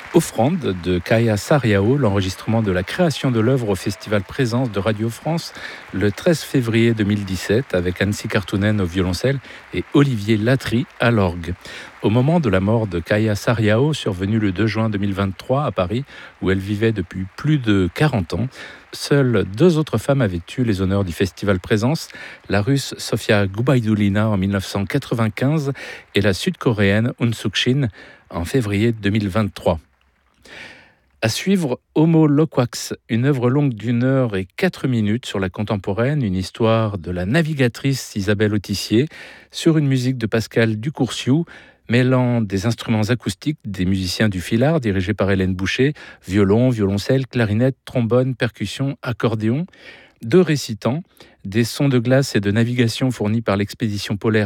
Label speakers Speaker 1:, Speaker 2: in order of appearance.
Speaker 1: Offrande de Kaya Sariao, l'enregistrement de la création de l'œuvre au Festival Présence de Radio France le 13 février 2017 avec Annecy Cartounen au violoncelle et Olivier Latry à l'orgue. Au moment de la mort de Kaya Sariao, survenue le 2 juin 2023 à Paris, où elle vivait depuis plus de 40 ans, seules deux autres femmes avaient eu les honneurs du Festival Présence, la Russe Sofia Gubaidulina en 1995 et la Sud-Coréenne Eun Suk-shin en février 2023. À suivre, Homo Loquax, une œuvre longue d'1h04 sur la contemporaine, une histoire de la navigatrice Isabelle Autissier, sur une musique de Pascal Ducourciou, mêlant des instruments acoustiques, des musiciens du Filard, dirigés par Hélène Boucher, violon, violoncelle, clarinette, trombone, percussion, accordéon, deux récitants, des sons de glace et de navigation fournis par l'expédition polaire